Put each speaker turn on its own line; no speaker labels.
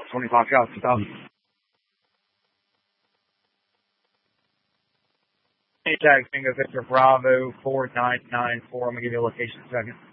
25 shots, 2000. Tag Bingo Victor Bravo 4994. I'm going to give you a location in a second.